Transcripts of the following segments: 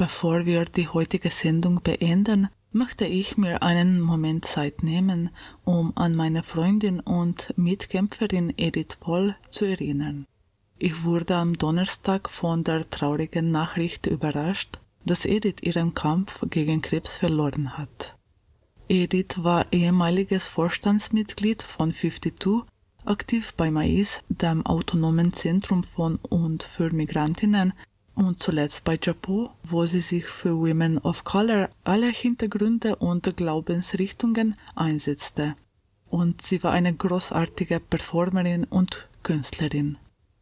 Bevor wir die heutige Sendung beenden, möchte ich mir einen Moment Zeit nehmen, um an meine Freundin und Mitkämpferin Edith Pohl zu erinnern. Ich wurde am Donnerstag von der traurigen Nachricht überrascht, dass Edith ihren Kampf gegen Krebs verloren hat. Edith war ehemaliges Vorstandsmitglied von 52, aktiv bei MAIS, dem autonomen Zentrum von und für Migrantinnen, und zuletzt bei JAPO, wo sie sich für Women of Color aller Hintergründe und Glaubensrichtungen einsetzte. Und sie war eine großartige Performerin und Künstlerin.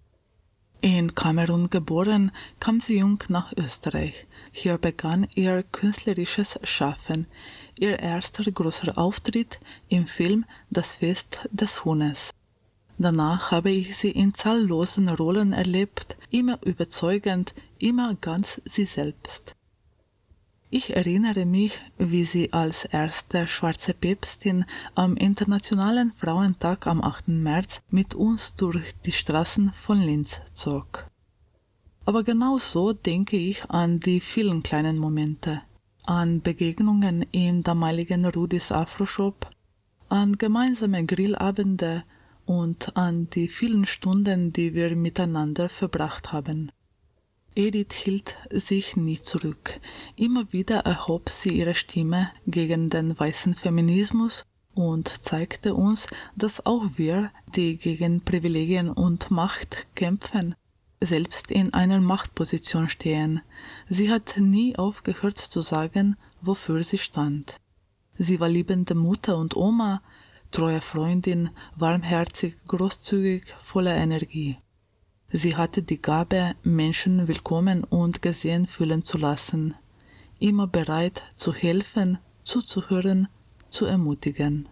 In Kamerun geboren, kam sie jung nach Österreich. Hier begann ihr künstlerisches Schaffen. Ihr erster großer Auftritt im Film Das Fest des Huhnes. Danach habe ich sie in zahllosen Rollen erlebt, immer überzeugend, immer ganz sie selbst. Ich erinnere mich, wie sie als erste schwarze Päpstin am Internationalen Frauentag am 8. März mit uns durch die Straßen von Linz zog. Aber genauso denke ich an die vielen kleinen Momente, an Begegnungen im damaligen Rudis Afro-Shop, an gemeinsame Grillabende und an die vielen Stunden, die wir miteinander verbracht haben. Edith hielt sich nie zurück. Immer wieder erhob sie ihre Stimme gegen den weißen Feminismus und zeigte uns, dass auch wir, die gegen Privilegien und Macht kämpfen, selbst in einer Machtposition stehen. Sie hat nie aufgehört zu sagen, wofür sie stand. Sie war liebende Mutter und Oma, treue Freundin, warmherzig, großzügig, voller Energie. Sie hatte die Gabe, Menschen willkommen und gesehen fühlen zu lassen, immer bereit zu helfen, zuzuhören, zu ermutigen.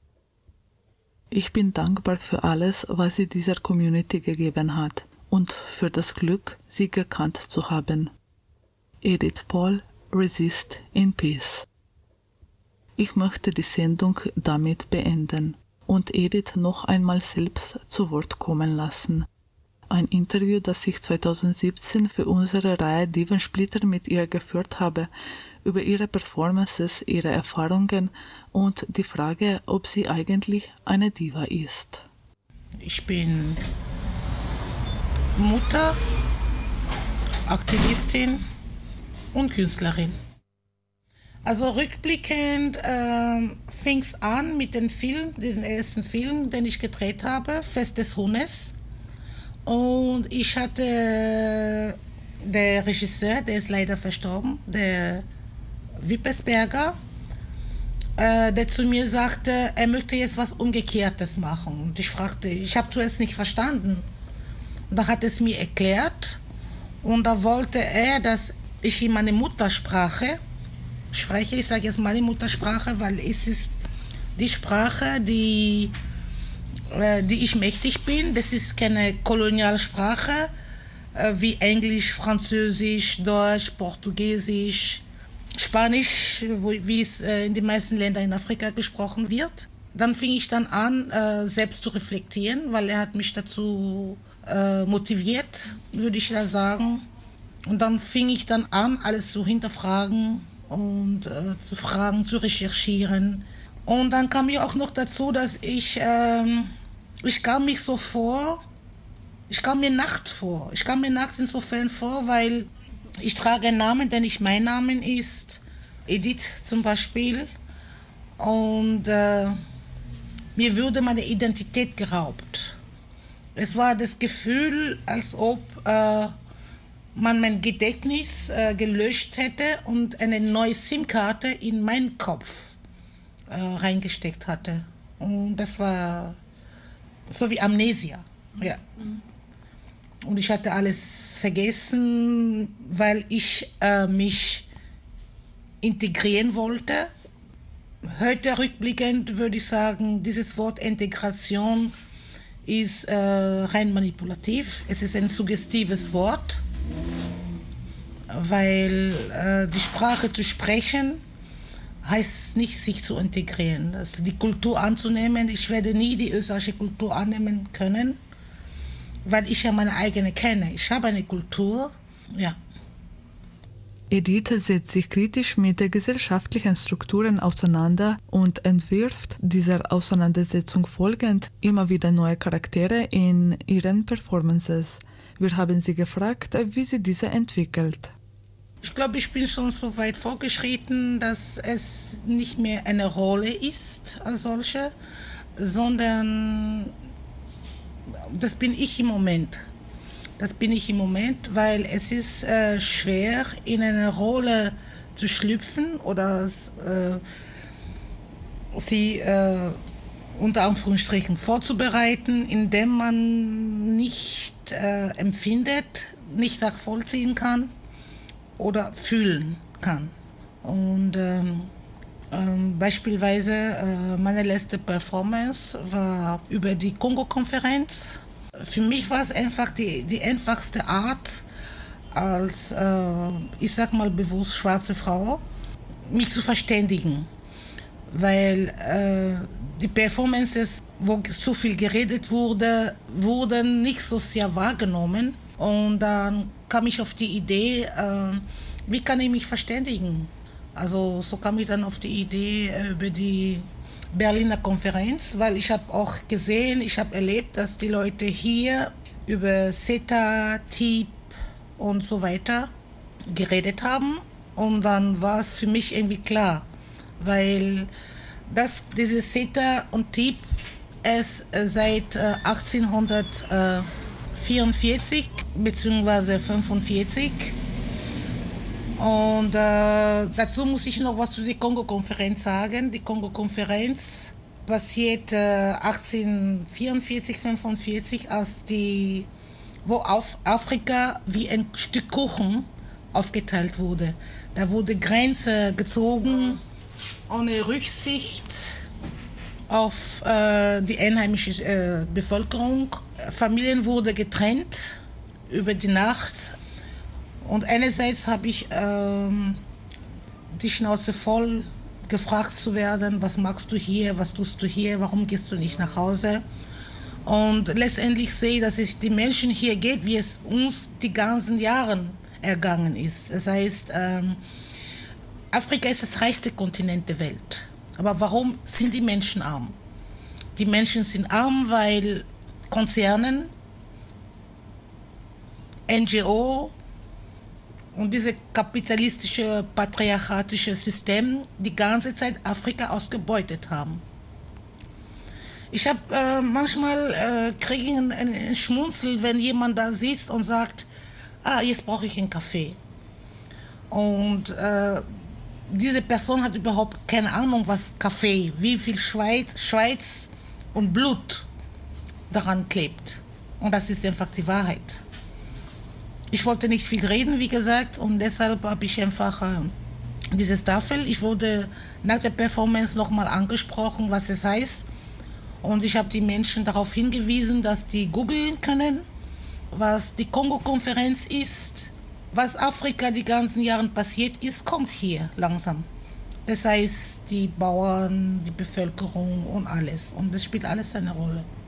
Ich bin dankbar für alles, was sie dieser Community gegeben hat und für das Glück, sie gekannt zu haben. Edith Pohl, Resist in Peace. Ich möchte die Sendung damit beenden und Edith noch einmal selbst zu Wort kommen lassen. Ein Interview, das ich 2017 für unsere Reihe Divensplitter mit ihr geführt habe, über ihre Performances, ihre Erfahrungen und die Frage, ob sie eigentlich eine Diva ist. Ich bin Mutter, Aktivistin und Künstlerin. Also rückblickend fing es an mit dem ersten Film, den ich gedreht habe, Fest des Huhnes. Und ich hatte der Regisseur, der ist leider verstorben, der Wippesberger, der zu mir sagte, er möchte jetzt was Umgekehrtes machen. Und ich fragte, ich habe zuerst nicht verstanden. Und da hat es mir erklärt und da wollte er, dass ich in meine Muttersprache spreche. Ich sage jetzt meine Muttersprache, weil es ist die Sprache, die ich mächtig bin. Das ist keine Kolonialsprache wie Englisch, Französisch, Deutsch, Portugiesisch, Spanisch, wie es in den meisten Ländern in Afrika gesprochen wird. Dann fing ich dann an, selbst zu reflektieren, weil er hat mich dazu motiviert, würde ich da sagen. Und dann fing ich dann an, alles zu hinterfragen und zu fragen, zu recherchieren. Und dann kam mir auch noch dazu, dass ich kam mir nackt vor. Ich kam mir nackt insofern vor, weil ich trage einen Namen, der nicht mein Name ist. Edith zum Beispiel. Und mir wurde meine Identität geraubt. Es war das Gefühl, als ob man mein Gedächtnis gelöscht hätte und eine neue SIM-Karte in meinen Kopf reingesteckt hatte. Und das war so wie Amnesia. Ja. Und ich hatte alles vergessen, weil ich mich integrieren wollte. Heute rückblickend würde ich sagen, dieses Wort Integration ist rein manipulativ. Es ist ein suggestives Wort, weil die Sprache zu sprechen heißt nicht, sich zu integrieren. Also die Kultur anzunehmen. Ich werde nie die österreichische Kultur annehmen können, weil ich ja meine eigene kenne. Ich habe eine Kultur, ja. Edith setzt sich kritisch mit den gesellschaftlichen Strukturen auseinander und entwirft dieser Auseinandersetzung folgend immer wieder neue Charaktere in ihren Performances. Wir haben sie gefragt, wie sie diese entwickelt. Ich glaube, ich bin schon so weit vorgeschritten, dass es nicht mehr eine Rolle ist als solche, sondern das bin ich im Moment. Das bin ich im Moment, weil es ist schwer, in eine Rolle zu schlüpfen oder sie unter Anführungsstrichen vorzubereiten, indem man nicht empfindet, nicht nachvollziehen kann oder fühlen kann. Und beispielsweise meine letzte Performance war über die Kongo-Konferenz. Für mich war es einfach die einfachste Art, als, ich sag mal bewusst schwarze Frau, mich zu verständigen. Weil die Performances, wo so viel geredet wurde, wurden nicht so sehr wahrgenommen. Und dann kam ich auf die Idee, wie kann ich mich verständigen? Also so kam ich dann auf die Idee über die Berliner Konferenz, weil ich habe auch gesehen, ich habe erlebt, dass die Leute hier über CETA, TTIP und so weiter geredet haben. Und dann war es für mich irgendwie klar, weil diese CETA und TTIP es seit 1844 bzw. 45. Und dazu muss ich noch was zu der Kongo-Konferenz sagen. Die Kongo-Konferenz passiert 1844, 45, wo Afrika wie ein Stück Kuchen aufgeteilt wurde. Da wurde Grenze gezogen, ohne Rücksicht auf die einheimische Bevölkerung. Familien wurden getrennt über die Nacht. Und einerseits habe ich die Schnauze voll, gefragt zu werden, was machst du hier, was tust du hier, warum gehst du nicht nach Hause? Und letztendlich sehe ich, dass es die Menschen hier geht, wie es uns die ganzen Jahre ergangen ist. Das heißt, Afrika ist das reichste Kontinent der Welt. Aber warum sind die Menschen arm? Die Menschen sind arm, weil Konzernen, NGO und dieses kapitalistische, patriarchatische System die ganze Zeit Afrika ausgebeutet haben. Ich habe manchmal kriege ich einen Schmunzel, wenn jemand da sitzt und sagt, jetzt brauche ich einen Kaffee. Und diese Person hat überhaupt keine Ahnung, was Kaffee, wie viel Schweiz und Blut daran klebt. Und das ist einfach die Wahrheit. Ich wollte nicht viel reden, wie gesagt, und deshalb habe ich einfach diese Tafel. Ich wurde nach der Performance nochmal angesprochen, was es heißt. Und ich habe die Menschen darauf hingewiesen, dass die googeln können, was die Kongo-Konferenz ist. Was Afrika die ganzen Jahre passiert ist, kommt hier langsam. Das heißt, die Bauern, die Bevölkerung und alles. Und das spielt alles eine Rolle.